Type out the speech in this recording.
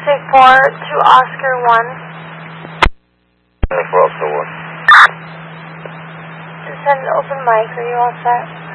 Sig 4 to Oscar 1. For Oscar 1. Send an open mic. Are you all set?